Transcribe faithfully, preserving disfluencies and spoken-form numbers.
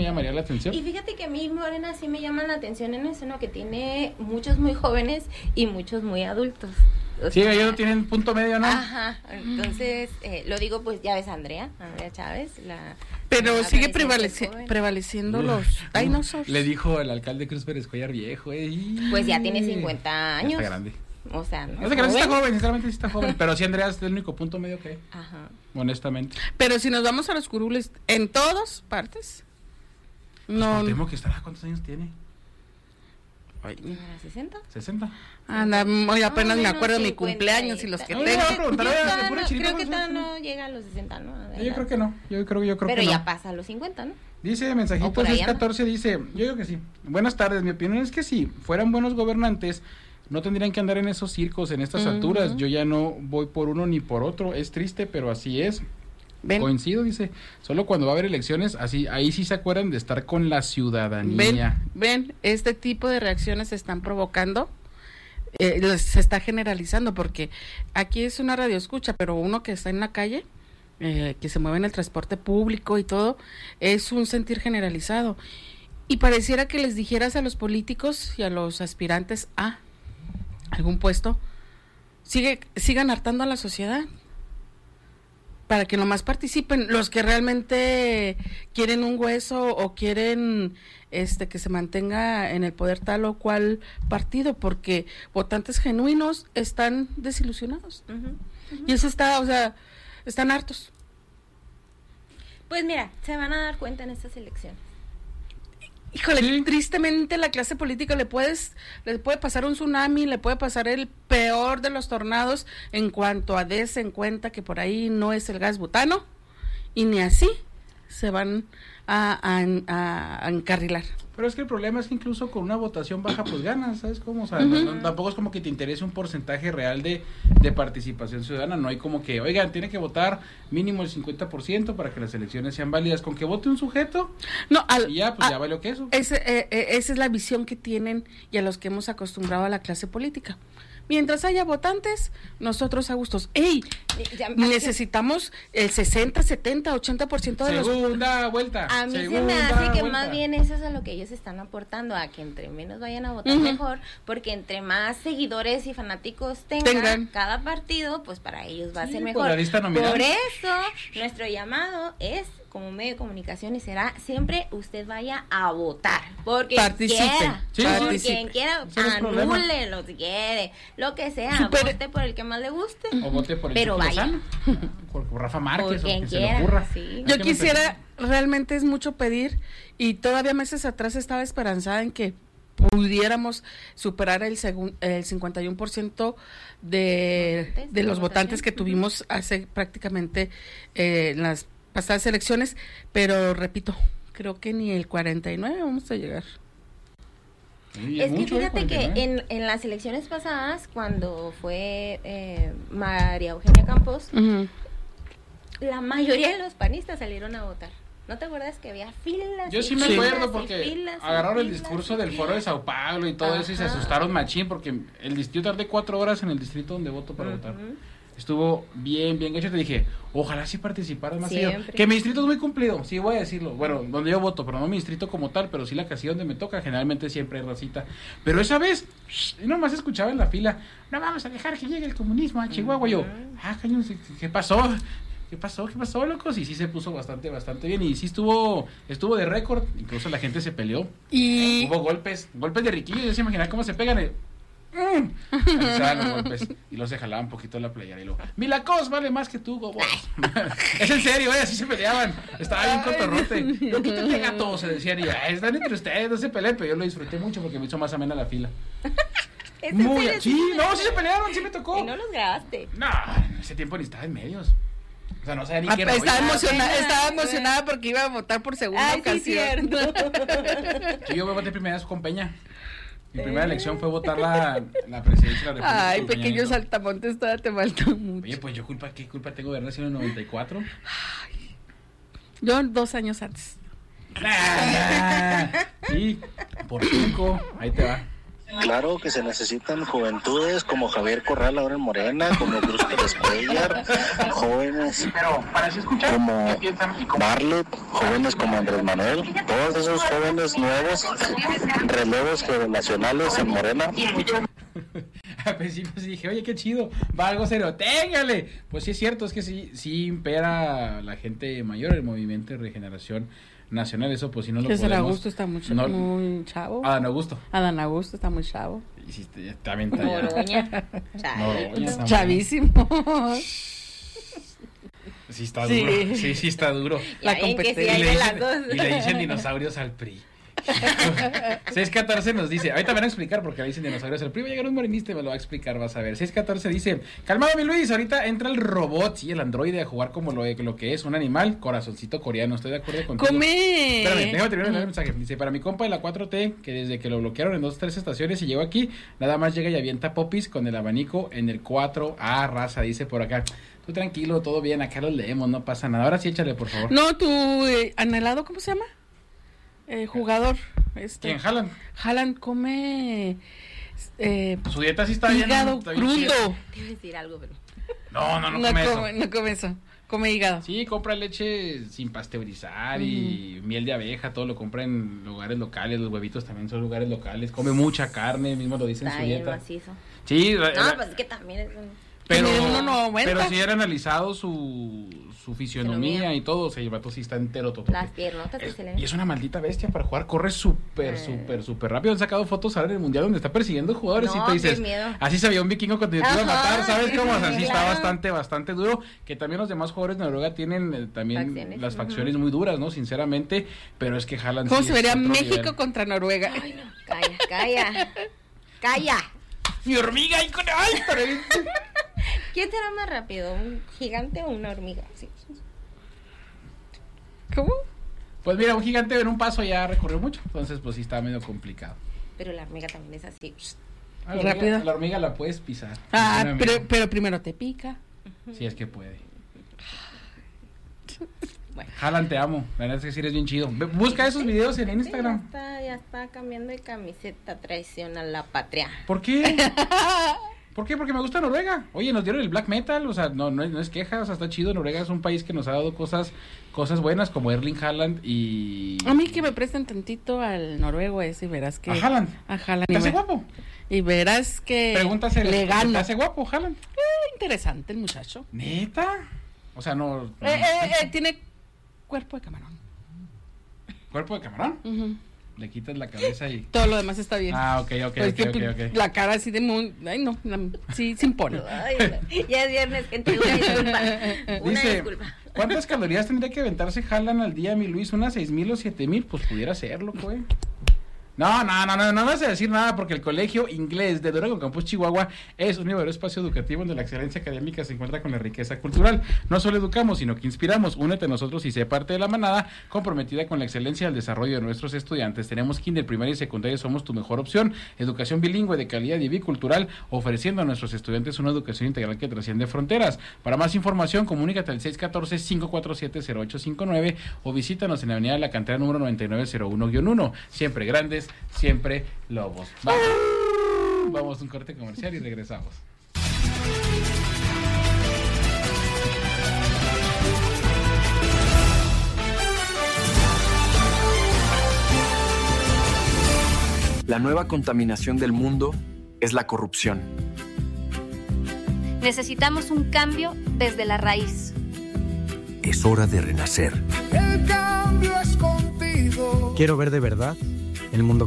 llamaría la atención. Y fíjate que a mí Morena sí me llama la atención en eso, ¿no? Que tiene muchos muy jóvenes y muchos muy adultos. O sí, sea, ellos tienen punto medio, ¿no? Ajá, entonces, eh, lo digo, pues ya ves a Andrea, Andrea Chávez, la... Pero la sigue prevaleci prevaleciendo uh, los dinosaurios. Le dijo el alcalde Cruz Pérez Cuellar viejo, eh. Pues ya tiene cincuenta años. Ya está grande. O sea, no es grande, está joven, sinceramente sí está joven. Pero sí, Andrea es el único punto medio que hay. Ajá. Honestamente. Pero si nos vamos a los curules, en todas partes. No. Temo que estará, ¿cuántos años tiene? ¿sesenta? ¿sesenta? Anda, muy apenas no, me acuerdo de mi cumpleaños y los que no, tengo. No, no, creo que todavía no llega a los sesenta, ¿no? Yo creo que no, yo creo, yo creo Pero que no. ya pasa a los cincuenta, ¿no? Dice Mensajitos seis catorce, dice, yo digo que sí. Buenas tardes, mi opinión es que si fueran buenos gobernantes, no tendrían que andar en esos circos en estas uh-huh. alturas. Yo ya no voy por uno ni por otro, es triste, pero así es. ¿Ven? Coincido, dice, solo cuando va a haber elecciones, así ahí sí se acuerdan de estar con la ciudadanía. Ven, ven este tipo de reacciones se están provocando, eh, se está generalizando, porque aquí es una radioescucha, pero uno que está en la calle, eh, que se mueve en el transporte público y todo, es un sentir generalizado. Y pareciera que les dijeras a los políticos y a los aspirantes a algún puesto, sigue, sigan hartando a la sociedad, para que nomás participen los que realmente quieren un hueso o quieren este que se mantenga en el poder tal o cual partido, porque votantes genuinos están desilusionados. Uh-huh, uh-huh. Y eso está, o sea, están hartos. Pues mira, se van a dar cuenta en estas elecciones. Híjole, sí. Tristemente la clase política le puedes, le puede pasar un tsunami, le puede pasar el peor de los tornados en cuanto a des en cuenta que por ahí no es el gas butano y ni así se van a, a, a encarrilar. Pero es que el problema es que incluso con una votación baja pues ganas, ¿sabes cómo? O sea, uh-huh. no, no, tampoco es como que te interese un porcentaje real de, de participación ciudadana, no hay como que, oigan, tiene que votar mínimo el cincuenta por ciento para que las elecciones sean válidas, con que vote un sujeto, no, al, y ya, pues a, ya valió que eso. Ese, eh, eh, esa es la visión que tienen y a los que hemos acostumbrado a la clase política. Mientras haya votantes, nosotros a gustos. ¡Ey! Ya, necesitamos el sesenta, setenta, ochenta por ciento de segunda los... Segunda vuelta. A mí segunda se me hace que vuelta. Más bien eso es a lo que ellos están aportando, a que entre menos vayan a votar uh-huh. mejor, porque entre más seguidores y fanáticos tengan, tengan. cada partido, pues para ellos va sí, a ser mejor. Por eso, nuestro llamado es, como medio de comunicación, y será siempre usted vaya a votar, porque quiera, sí, por sí, quien quiera, anúlelo si quiere, lo que sea, Super. vote por el que más le guste, o vote por el pero vaya por, por Rafa Márquez, por o que quiera, se le ocurra. Sí. Yo quisiera, realmente es mucho pedir, y todavía meses atrás estaba esperanzada en que pudiéramos superar el, segun, el cincuenta y uno por ciento de, ¿Votantes? de los votantes que tuvimos hace prácticamente eh, las pasadas elecciones, pero repito, creo que ni el cuarenta y nueve vamos a llegar. Sí, es, es que fíjate que en, en las elecciones pasadas, cuando fue eh, María Eugenia Campos, uh-huh. la mayoría de los panistas salieron a votar. ¿No te acuerdas que había filas? Yo sí me acuerdo porque filas, agarraron el discurso filas, del foro de Sao Paulo y todo Ajá. eso y se asustaron machín porque el distrito tardé cuatro horas en el distrito donde voto para uh-huh. votar. Estuvo bien, bien hecho. Te dije, ojalá sí participaras más seguido. Que mi distrito es muy cumplido, sí voy a decirlo. Bueno, donde yo voto, pero no mi distrito como tal, pero sí la casilla donde me toca, generalmente siempre hay racita. Pero esa vez, shh, nomás escuchaba en la fila, no vamos a dejar que llegue el comunismo a Chihuahua. Uh-huh. Yo, ah, cañón, ¿qué pasó? ¿Qué pasó? ¿Qué pasó, locos? Y sí se puso bastante, bastante bien. Y sí estuvo, estuvo de récord. Incluso la gente se peleó. Y hubo golpes, golpes de riquillos. Yo se imaginaba cómo se pegan. El... Mm. Los golpes, y luego se jalaban un poquito la playera y luego, Milacos vale más que tú, Gobos. Es en serio, eh, así se peleaban. Estaba bien cotorrote. No, quítate, gato, se decían. Y ya, están entre ustedes, no se peleen. Pero yo lo disfruté mucho porque me hizo más amena la fila. Muy, sí, no, sí se pelearon, sí me tocó. Y no los grabaste. No, en ese tiempo ni estaba en medios. O sea, no sabía ni ah, qué era. Estaba, emociona ah, estaba emocionada porque iba a votar por segunda Ay, ocasión. Sí, cierto. Sí, yo voté primera vez con Peña. Mi primera elección fue votar la, la presidencia de la República. Ay, pequeños saltamontes, todavía te falta mucho. Oye, pues yo culpa, ¿qué culpa tengo de haber nacido en el noventa y cuatro? Ay, yo dos años antes. Ah, sí, por cinco, ahí te va. Claro que se necesitan juventudes como Javier Corral ahora en Morena, como Cruz Pérez Cuellar, jóvenes como Barlet, jóvenes como Andrés Manuel, todos esos jóvenes nuevos, relevos generacionales en Morena. Al principio sí dije, oye, qué chido, va algo serio, téngale. Pues sí es cierto, es que sí, sí impera la gente mayor, el movimiento de regeneración nacional, eso pues si no lo podemos. Adán Augusto está muy, no, muy chavo. Adán Augusto. Adán Augusto está muy chavo. Y sí, también está ya. Noroña. Chavísimo. Sí está sí. duro, sí, sí está duro. La competencia. Sí, y, le dicen, y le dicen dinosaurios al P R I. seis catorce nos dice, ahorita van a explicar porque le dicen dinosaurios al P R I, va a llegar un morenista y me lo va a explicar, vas a ver. seis catorce dice, calmado mi Luis, ahorita entra el robot, sí, el androide a jugar como lo, lo que es, un animal, corazoncito coreano, estoy de acuerdo contigo. ¡Come! Espérame, déjame terminar el mensaje. Dice, para mi compa de la cuatro T, que desde que lo bloquearon en dos, tres estaciones y llegó aquí, nada más llega y avienta popis con el abanico en el cuatro A, raza, dice por acá. Tú tranquilo, todo bien, acá lo leemos, no pasa nada. Ahora sí, échale, por favor. No, tu eh, anhelado, ¿cómo se llama? Eh, jugador. Este, ¿Quién? Haaland. Haaland come... Eh, Su dieta sí está hígado bien. Hígado crudo. Te iba a decir algo, pero... No, no, no, no come, come eso. No come eso. Come hígado. Sí, compra leche sin pasteurizar uh-huh. y miel de abeja, todo lo compra en lugares locales, los huevitos también son lugares locales, come mucha carne, mismo lo dice en su dieta. Macizo. Sí, no, la, pues es que también es un... Pero, uno no pero si era analizado su, su fisionomía y todo, o sea, el vato sí está entero todo. Las piernotas que se le ven. Y es una maldita bestia para jugar, corre súper, eh. súper, súper rápido. Han sacado fotos ahora en el mundial donde está persiguiendo jugadores no, y te dices, miedo. así se veía un vikingo cuando te iba a matar, ¿sabes cómo? O sea, sí claro. está bastante, bastante duro. Que también los demás jugadores de Noruega tienen eh, también facciones. las facciones uh-huh. muy duras, ¿no? Sinceramente, pero es que Haaland ¿Cómo sí se vería México nivel. contra Noruega? Ay, no, calla, calla, calla. Mi hormiga y con... ¡Ay, pero... ¿Quién será más rápido, un gigante o una hormiga? Sí. ¿Cómo? Pues mira, un gigante en un paso ya recorrió mucho, entonces pues sí está medio complicado. Pero la hormiga también es así. Ah, la, hormiga, la hormiga la puedes pisar. Ah, pero, pero primero te pica. Sí, es que puede. Bueno. Haaland, te amo. La verdad es que sí eres bien chido. Busca esos videos en Instagram. Ya está, ya está cambiando de camiseta, traición a la patria. ¿Por qué? ¿Por qué? Porque me gusta Noruega. Oye, nos dieron el black metal, o sea, no, no, es, no es queja, o sea, está chido. Noruega es un país que nos ha dado cosas cosas buenas como Erling Haaland y... A mí que me presten tantito al noruego ese y verás que... ¿A Haaland? A Haaland. ¿Te hace guapo? Y verás que... Pregúntase, le gano. ¿te hace guapo Haaland? Eh, interesante el muchacho. ¿Neta? O sea, no... Eh, eh, eh, tiene cuerpo de camarón. ¿Cuerpo de camarón? Uh-huh. Le quitas la cabeza y... Todo lo demás está bien. Ah, ok, ok, pues ok, okay, okay, okay. La cara así de... Muy... Ay, no, la... sí, se impone. Ay, ya es viernes, gente, una disculpa. Una Dice, disculpa. ¿cuántas calorías tendría que aventarse Haaland al día, mi Luis? ¿Unas seis mil o siete mil? Pues pudiera serlo, güey. No, no, no, no, no vas a decir nada porque el Colegio Inglés de Durango Campus Chihuahua es un verdadero espacio educativo donde la excelencia académica se encuentra con la riqueza cultural. No solo educamos, sino que inspiramos. Únete a nosotros y sé parte de la manada comprometida con la excelencia y el desarrollo de nuestros estudiantes. Tenemos kinder, primaria y secundaria, somos tu mejor opción. Educación bilingüe de calidad y bicultural, ofreciendo a nuestros estudiantes una educación integral que trasciende fronteras. Para más información, comunícate al seis uno cuatro, cinco cuatro siete, cero ocho cinco nueve o visítanos en la avenida de la Cantera número noventa y nueve cero uno guion uno. Siempre grandes, siempre lobos. Vamos, vamos a un corte comercial y regresamos. La nueva contaminación del mundo es la corrupción. Necesitamos un cambio desde la raíz. Es hora de renacer. El cambio es contigo. Quiero ver de verdad el mundo